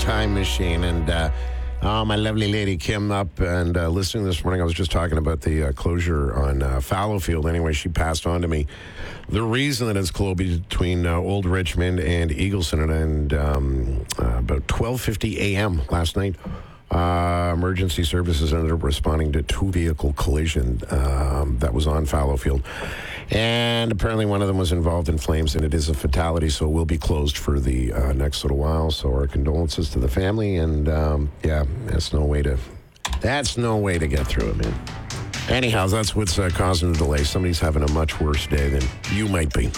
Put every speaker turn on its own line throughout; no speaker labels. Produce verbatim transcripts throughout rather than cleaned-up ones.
time machine. And uh, oh, my lovely lady Kim up and uh, listening this morning. I was just talking about the uh, closure on uh, Fallowfield. Anyway, she passed on to me the reason that it's closed between uh, Old Richmond and Eagleson. And um, uh, about twelve fifty a.m. last night, Uh, emergency services ended up responding to two-vehicle collision um, that was on Fallowfield. And apparently one of them was involved in flames, and it is a fatality, so it will be closed for the uh, next little while. So our condolences to the family, and um, yeah, that's no way to, that's no way to get through it, man. Anyhow, that's what's uh, causing the delay. Somebody's having a much worse day than you might be.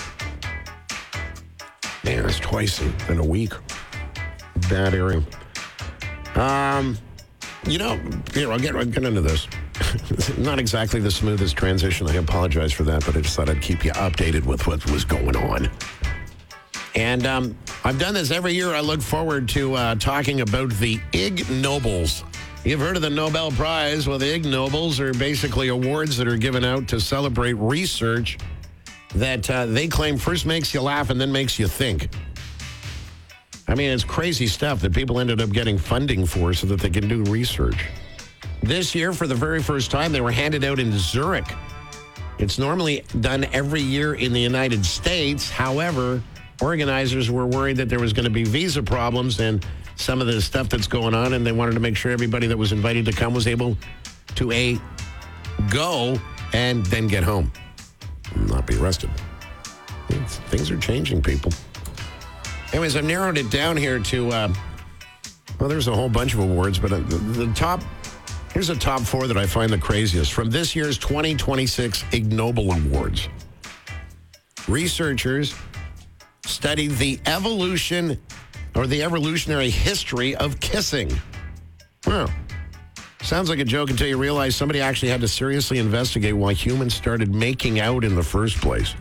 Man, that's twice in, in a week. Bad area. Um, you know, here, I'll get, I'll get into this. Not exactly the smoothest transition. I apologize for that, but I just thought I'd keep you updated with what was going on. And um, I've done this every year. I look forward to uh, talking about the Ig Nobles. You've heard of the Nobel Prize. Well, the Ig Nobles are basically awards that are given out to celebrate research that uh, they claim first makes you laugh and then makes you think. I mean, it's crazy stuff that people ended up getting funding for so that they can do research. This year, for the very first time, they were handed out in Zurich. It's normally done every year in the United States. However, organizers were worried that there was going to be visa problems and some of the stuff that's going on, and they wanted to make sure everybody that was invited to come was able to, A, go and then get home and not be arrested. Things are changing, people. Anyways, I've narrowed it down here to, uh, well, there's a whole bunch of awards, but uh, the, the top, here's the top four that I find the craziest. From this year's twenty twenty-six Ig Nobel Awards, researchers studied the evolution or the evolutionary history of kissing. Well, sounds like a joke until you realize somebody actually had to seriously investigate why humans started making out in the first place.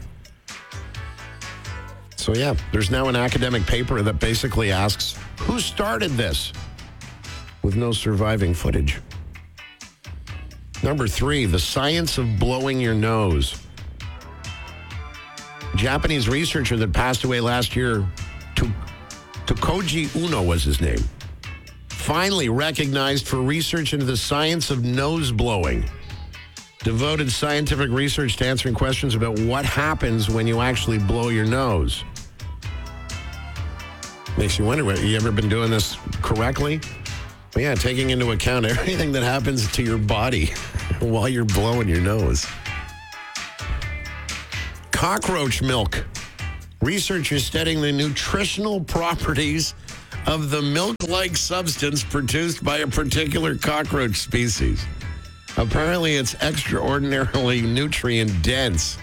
So, yeah, there's now an academic paper that basically asks, who started this? With no surviving footage. Number three, the science of blowing your nose. Japanese researcher that passed away last year, Tokoji Uno was his name, finally recognized for research into the science of nose blowing. Devoted scientific research to answering questions about what happens when you actually blow your nose. Makes you wonder, have you ever been doing this correctly? But yeah, taking into account everything that happens to your body while you're blowing your nose. Cockroach milk. Researchers studying the nutritional properties of the milk-like substance produced by a particular cockroach species. Apparently, it's extraordinarily nutrient-dense.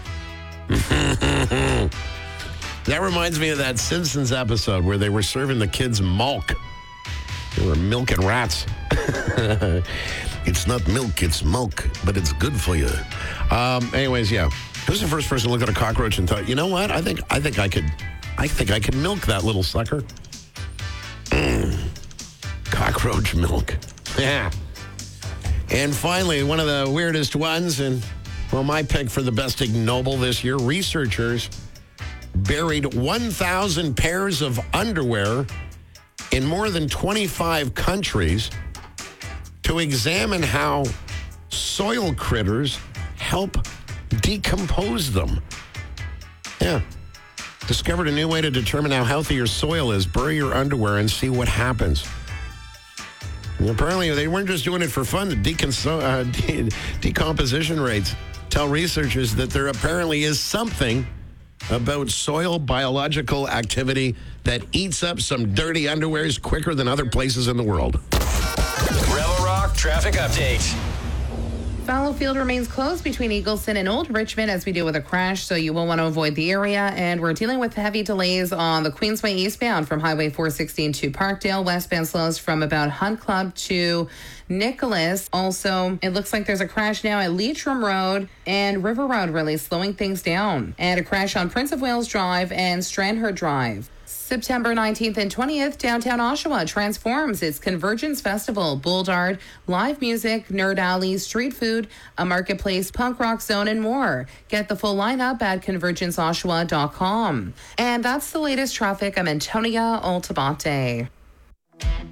That reminds me of that Simpsons episode where they were serving the kids milk. They were milking rats. It's not milk, it's milk, but it's good for you. Um, anyways, yeah. Who's the first person to look at a cockroach and thought, you know what? I think I think I could I think I could milk that little sucker. Mm. Cockroach milk. Yeah. And finally, one of the weirdest ones, and well, my pick for the best Ig Nobel this year, researchers buried one thousand pairs of underwear in more than twenty-five countries to examine how soil critters help decompose them. Yeah. Discovered a new way to determine how healthy your soil is. Bury your underwear and see what happens. And apparently, they weren't just doing it for fun. The decon- uh, de- decomposition rates tell researchers that there apparently is something about soil biological activity that eats up some dirty underwears quicker than other places in the world.
Rebel Rock traffic update.
Fallowfield remains closed between Eagleson and Old Richmond as we deal with a crash, so you will want to avoid the area. And we're dealing with heavy delays on the Queensway eastbound from Highway four sixteen to Parkdale. Westbound slows from about Hunt Club to Nicholas. Also, it looks like there's a crash now at Leitrim Road and River Road, really slowing things down. And a crash on Prince of Wales Drive and Stranraer Drive. September nineteenth and twentieth, downtown Oshawa transforms its Convergence Festival. Bulldard, live music, nerd alley, street food, a marketplace, punk rock zone, and more. Get the full lineup at convergence oshawa dot com. And that's the latest traffic. I'm Antonia Altabate.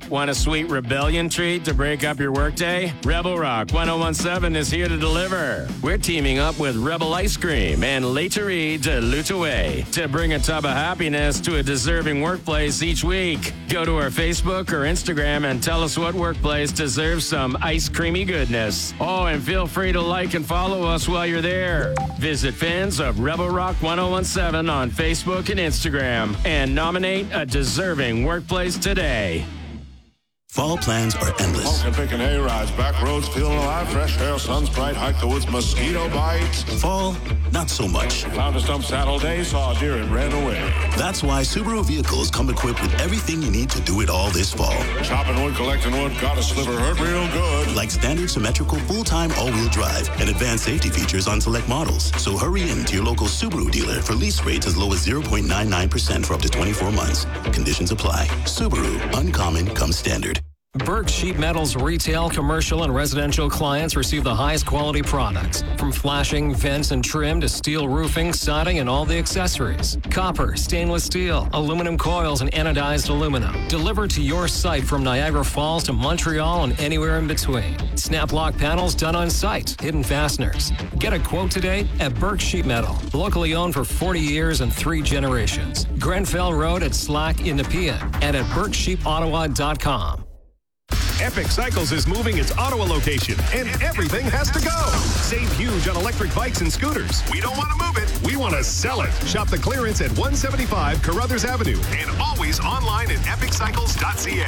Want a sweet rebellion treat to break up your workday? Rebel Rock ten seventeen is here to deliver. We're teaming up with Rebel Ice Cream and Laiterie de L'Outaouais to bring a tub of happiness to a deserving workplace each week. Go to our Facebook or Instagram and tell us what workplace deserves some ice creamy goodness. Oh, and feel free to like and follow us while you're there. Visit fans of Rebel Rock ten seventeen on Facebook and Instagram and nominate a deserving workplace today.
Fall plans are endless.
Walking, picking A-rides, back roads, feeling alive, fresh air, sun's bright, hike the woods, mosquito bites.
Fall, not so much.
Found a stump Saturday, saw a deer and ran away.
That's why Subaru vehicles come equipped with everything you need to do it all this fall.
Chopping wood, collecting wood, got a sliver, hurt real good.
Like standard symmetrical full-time all-wheel drive and advanced safety features on select models. So hurry in to your local Subaru dealer for lease rates as low as zero point nine nine percent for up to twenty-four months. Conditions apply. Subaru, uncommon comes standard.
Burke Sheet Metal's retail, commercial, and residential clients receive the highest quality products. From flashing, vents, and trim to steel roofing, siding, and all the accessories. Copper, stainless steel, aluminum coils, and anodized aluminum. Delivered to your site from Niagara Falls to Montreal and anywhere in between. Snap lock panels done on site. Hidden fasteners. Get a quote today at Burke Sheet Metal. Locally owned for forty years and three generations. Grenfell Road at Slack in Nepean and at burke sheep ottawa dot com.
Epic Cycles is moving its Ottawa location, and everything has to go. Save huge on electric bikes and scooters. We don't want to move it. We want to sell it. Shop the clearance at one seventy-five Carruthers Avenue and always online at epic cycles dot c a.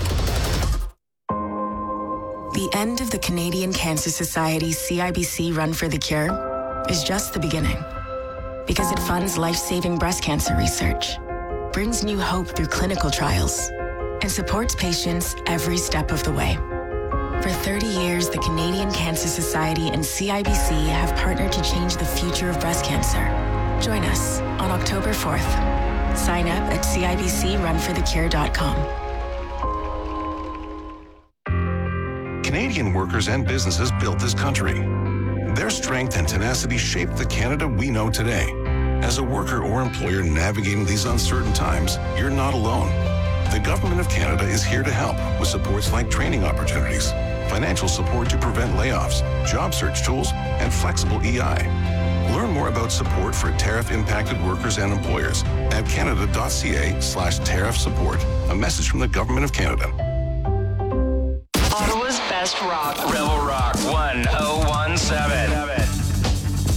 The end of the Canadian Cancer Society's C I B C Run for the Cure is just the beginning. Because it funds life-saving breast cancer research, brings new hope through clinical trials, and supports patients every step of the way. For thirty years, the Canadian Cancer Society and C I B C have partnered to change the future of breast cancer. Join us on October fourth. Sign up at C I B C run for the cure dot com.
Canadian workers and businesses built this country. Their strength and tenacity shaped the Canada we know today. As a worker or employer navigating these uncertain times, you're not alone. The Government of Canada is here to help with supports like training opportunities, financial support to prevent layoffs, job search tools, and flexible E I. Learn more about support for tariff-impacted workers and employers at canada.ca slash tariff support. A message from the Government of Canada.
Ottawa's best rock. Rebel Rock ten seventeen.